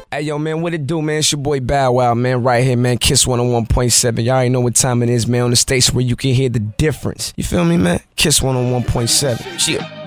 Hey, yo, man, what it do, man? It's your boy Bow Wow, man, right here, man. Kiss 101.7. Y'all already know what time it is, man, on the station where you can hear the difference. You feel me, man? Kiss 101.7. Chill.